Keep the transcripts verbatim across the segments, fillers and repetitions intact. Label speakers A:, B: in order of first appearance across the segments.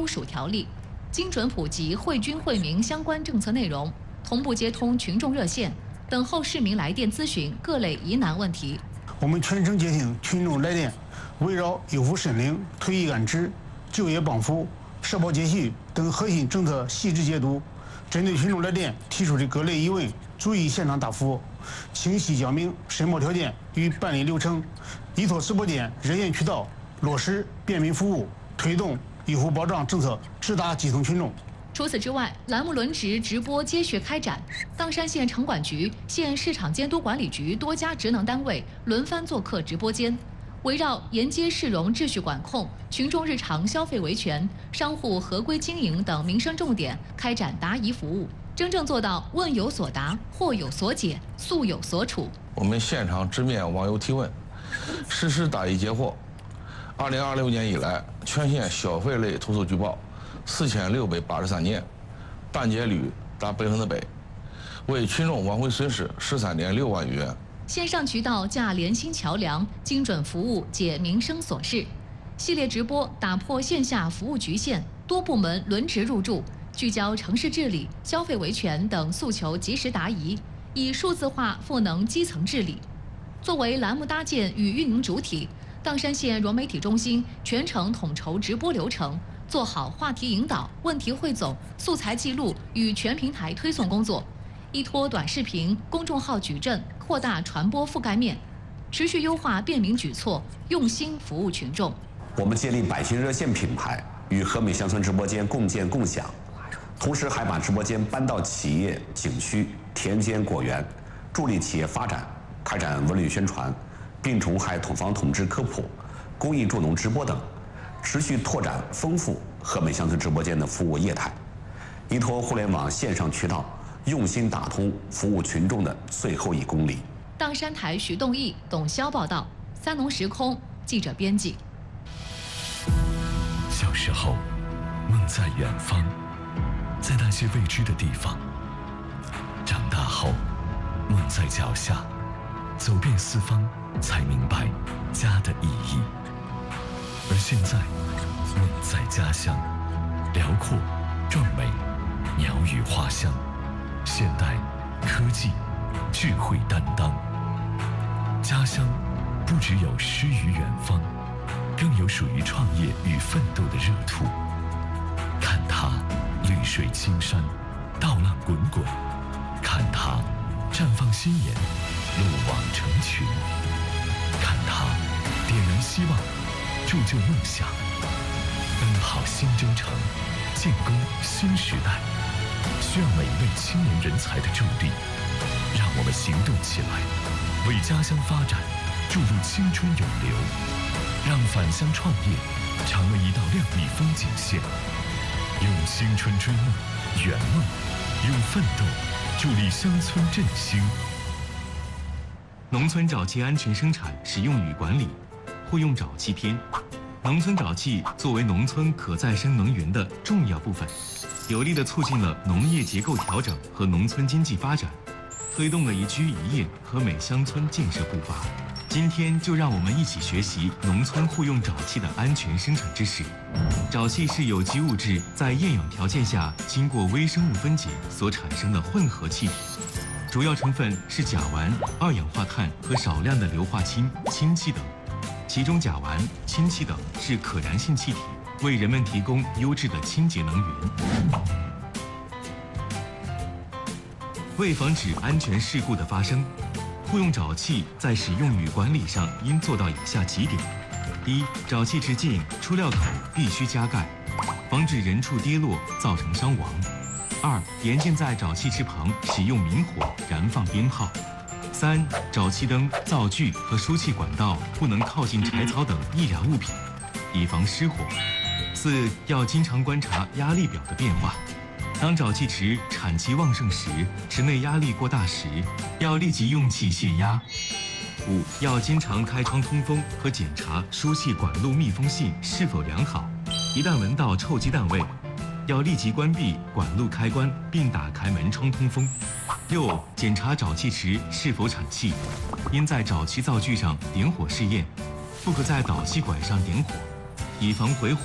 A: 优属条例，精准普及惠军惠民相关政策内容，同步接通群众热线，等候市民来电咨询各类疑难问题。
B: 我们全程接听群众来电，围绕优抚申领、退役安置、就业帮扶、社保接续等核心政策细致解读，针对群众来电提出的各类疑问，逐一现场答复，清晰讲明申报条件与办理流程，依托直播间热线渠道落实便民服务，推动优抚保障政策直达基层群众。
A: 除此之外，栏目轮值直播接续开展，砀山县城管局、县市场监督管理局多家职能单位轮番做客直播间，围绕沿街市容秩序管控、群众日常消费维权、商户合规经营等民生重点开展答疑服务，真正做到问有所答、惑有所解、诉有所处。
C: 我们现场直面网友提问，实时答疑解惑。二零二六年以来，全县消费类投诉举报四千六百八十三件，办结率达百分之百，为群众挽回损失十三点六万余元。
A: 线上渠道架联心桥梁，精准服务解民生琐事。系列直播打破线下服务局限，多部门轮值入驻，聚焦城市治理、消费维权等诉求，及时答疑，以数字化赋能基层治理。作为栏目搭建与运营主体，砀山县融媒体中心全程统筹直播流程，做好话题引导、问题汇总、素材记录与全平台推送工作，依托短视频、公众号矩阵扩大传播覆盖面，持续优化便民举措，用心服务群众。
D: 我们建立百姓热线品牌，与和美乡村直播间共建共享，同时还把直播间搬到企业、景区、田间果园，助力企业发展，开展文旅宣传，病虫害统防统治科普、公益助农直播等，持续拓展丰富和美乡村直播间的服务业态，依托互联网线上渠道，用心打通服务群众的最后一公里。
A: 砀山台徐栋义、董潇报道，三农时空记者编辑。
E: 小时候，梦在远方，在那些未知的地方；长大后，梦在脚下，走遍四方，才明白家的意义。而现在，梦在家乡，辽阔、壮美，鸟语花香，现代、科技、智慧担当。家乡不只有诗与远方，更有属于创业与奋斗的热土。看它绿水青山，稻浪滚滚；看它绽放鲜艳，路网成群；看它点燃希望，铸就梦想。奔跑新征程，建功新时代，需要每一位青年人才的助力。让我们行动起来，为家乡发展注入青春永流，让返乡创业成为一道亮丽风景线。用青春追梦、圆梦，用奋斗助力乡村振兴。
F: 农村沼气安全生产使用与管理，互用沼气篇。农村沼气作为农村可再生能源的重要部分，有力地促进了农业结构调整和农村经济发展，推动了宜居宜业和美乡村建设步伐。今天就让我们一起学习农村互用沼气的安全生产知识。沼气是有机物质在厌氧条件下经过微生物分解所产生的混合气体，主要成分是甲烷、二氧化碳和少量的硫化氢、氢气等。其中甲烷、氢气等是可燃性气体，为人们提供优质的清洁能源。为防止安全事故的发生，互用沼气在使用与管理上应做到以下几点：一、沼气池进出料口必须加盖，防止人畜跌落造成伤亡；二、严禁在沼气池旁使用明火燃放鞭炮；三、沼气灯、灶具和输气管道不能靠近柴草等易燃物品，以防失火；四、要经常观察压力表的变化。当沼气池产气旺盛时，池内压力过大时，要立即用气泄压。五、要经常开窗通风和检查输气管路密封性是否良好，一旦闻到臭鸡蛋味，要立即关闭管路开关并打开门窗通风。六、检查沼气池是否产气，应在沼气灶具上点火试验，不可在导气管上点火，以防回火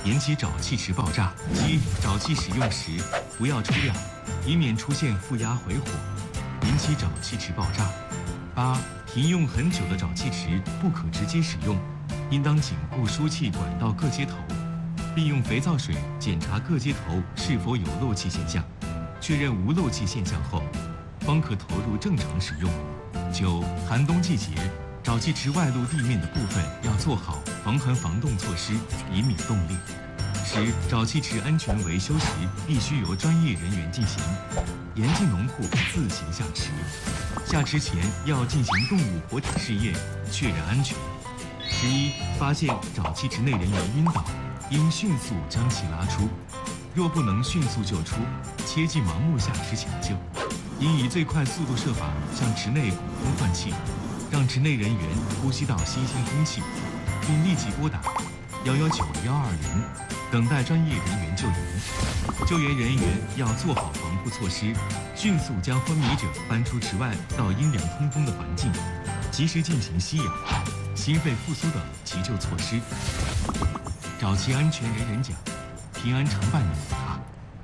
F: 引起沼气池爆炸，即沼气使用时不要出料，以免出现负压回火，引起沼气池爆炸。八、停用很久的沼气池不可直接使用，应当紧固输气管道各接头，并用肥皂水检查各接头是否有漏气现象，确认无漏气现象后，方可投入正常使用。九、寒冬季节，沼气池外露地面的部分要做好防寒防冻措施，以免冻裂。十、沼气池安全维修时必须由专业人员进行，严禁农户自行下池。下池前要进行动物活体试验，确认安全。十一、发现沼气池内人员晕倒，应迅速将其拉出，若不能迅速救出，切忌盲目下池抢救，应以最快速度设法向池内鼓风换气，让池内人员呼吸到新鲜空气，并立即拨打幺幺九幺二零，等待专业人员救援。救援人员要做好防护措施，迅速将昏迷者搬出池外到阴凉通风的环境，及时进行吸氧、心肺复苏等急救措施。沼气安全人人奖，平安常伴你我他。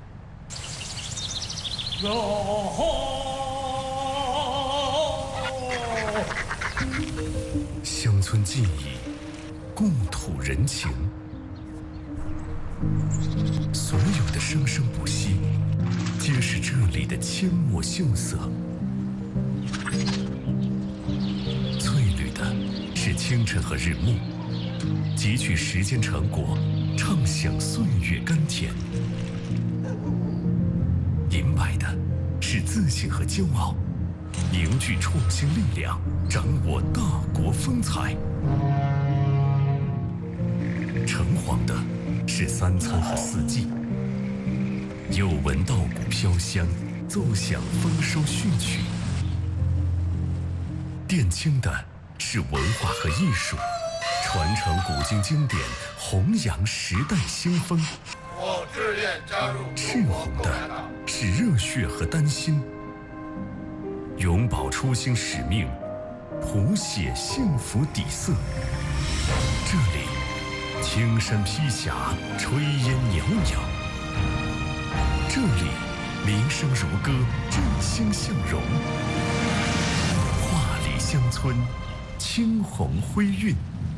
E: 乡村记忆，故土人情，所有的生生不息，皆是这里的阡陌秀色。翠绿的是清晨和日暮，汲取时间成果，畅享岁月甘甜。银白的是自信和骄傲，凝聚创新力量，掌握大国风采。橙黄的是三餐和四季，又闻稻谷飘香，奏响丰收序曲。靛青的是文化和艺术，传承古今经典，弘扬时代新风。
G: 我志愿加入。
E: 赤红的是热血和丹心，永葆初心使命，谱写幸福底色。这里青山披霞，炊烟袅袅；这里民生如歌，振兴向荣。画里乡村，青红辉韵。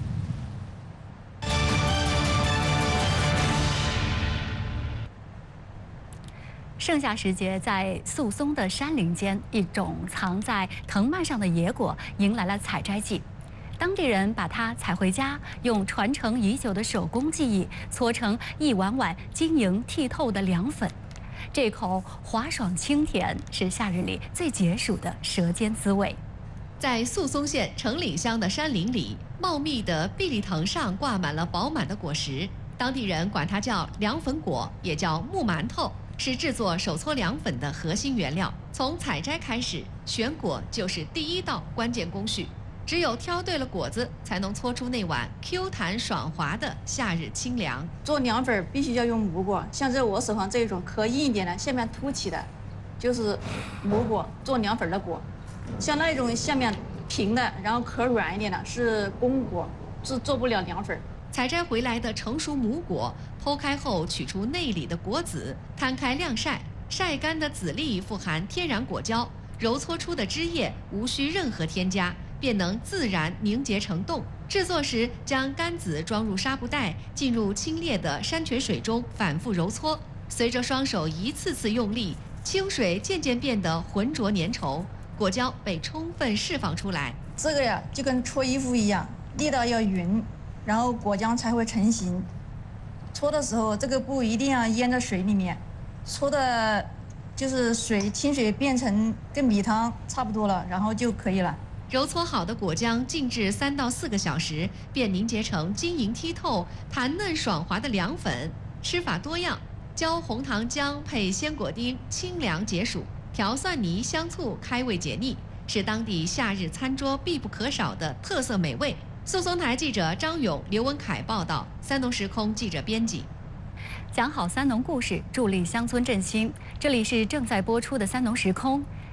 H: 盛夏时节，在肃松的山林间，一种藏在藤蔓上的野果迎来了采摘季。当地人把它采回家，用传承已久的手工技艺搓成一碗碗晶莹剔透的凉粉。这口滑爽清甜，是夏日里最解暑的舌尖滋味。
A: 在肃松县城岭乡的山林里，茂密的碧丽藤上挂满了饱满的果实，当地人管它叫凉粉果，也叫木馒头，是制作手搓凉粉的核心原料。从采摘开始，选果就是第一道关键工序。只有挑对了果子，才能搓出那碗 Q 弹爽滑的夏日清凉。
I: 做凉粉必须要用母果，像这我手上这种壳硬一点的，下面凸起的，就是母果，做凉粉的果。像那种下面平的，然后壳软一点的，是公果，是做不了凉粉。
A: 采摘回来的成熟母果，剖开后取出内里的果籽，摊开晾晒，晒干的籽粒富含天然果胶，揉搓出的汁液无需任何添加，便能自然凝结成冻。制作时，将干籽装入纱布袋，进入清冽的山泉水中反复揉搓。随着双手一次次用力，清水渐渐变得浑浊粘稠，果胶被充分释放出来。
I: 这个呀，就跟搓衣服一样，力道要匀，然后果浆才会成型。搓的时候，这个布一定要淹在水里面，搓的就是水清水变成跟米汤差不多了，然后就可以了。
A: 揉搓好的果浆静置三到四个小时，便凝结成晶莹剔透、弹嫩爽滑的凉粉。吃法多样，浇红糖浆配鲜果丁，清凉解暑；调蒜泥、香醋，开胃解腻，是当地夏日餐桌必不可少的特色美味。肃松台记者张勇、刘文凯报道，三农时空记者编辑。
H: 讲好三农故事，助力乡村振兴。这里是正在播出的三农时空。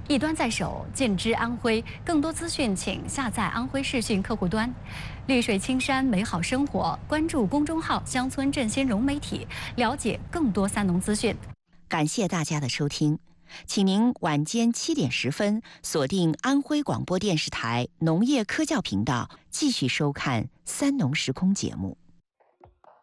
H: 一端在手，尽知安徽。更多资讯，请下载安徽视讯客户端。绿水青山，美好生活。关注公众号“乡村振兴融媒体”，了解更多三农资讯。
J: 感谢大家的收听，请您晚间七点十分锁定安徽广播电视台农业科教频道，继续收看《三农时空》节目。